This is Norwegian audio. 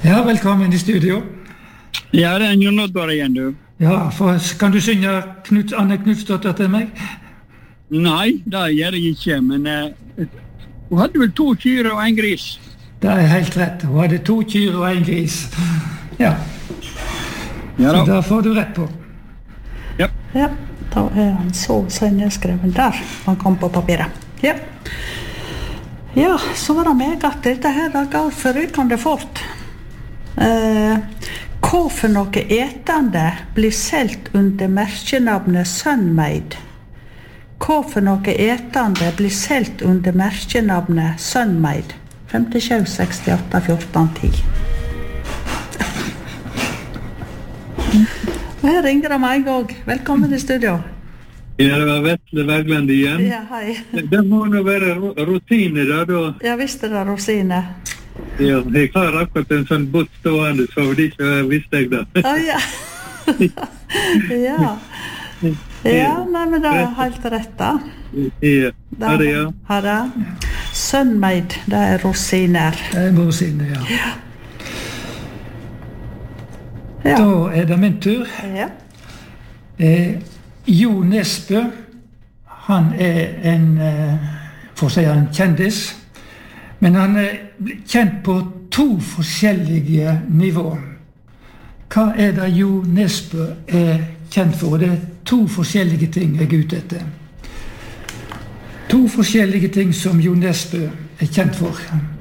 Ja, velkommen I studio. Ja, det Jon Oddvar igjen, du. Ja, kan du synge Anne Knutsdotter til meg? Nei, det gjør jeg ikke, men hun hadde vel 2 kyr og 1 gris. Det helt rett. Hun hadde 2 kyr og 1 gris. Ja. Ja så da får du rett på. Ja. Ja, da han så nedskreven der. Han kom på papiret. Ja. Ja, så var det meg at dette her da går forrykende fort. Hva for noe etende blir selt under merkenavnet Sunmaid? Hva for noe etende blir selt under merkenavnet Sunmaid? 57, 68, 14, 10. Og her ringer det meg også. Velkommen I studio. Ja, det var Vetle Bergland igjen. Ja, hei. Det må nå være rosiner da. Ja, visst det rosiner. Ja, jeg har akkurat en sånn bot stående, så det ikke visste jeg det. Ja. Ja. Ja, nei, men det helt rett da. Ja, ha det, ja. Ha det. Sunmaid, det rosiner. Det rosiner, ja. Ja. Da det min tur. Ja. Jo Nesbø, han en, for å si en kjendis, men han kjent på 2 forskjellige nivåer. Hva det Jo Nesbø kjent for? Det 2 forskjellige ting jeg ute etter. 2 forskjellige ting som Jo Nesbø kjent for.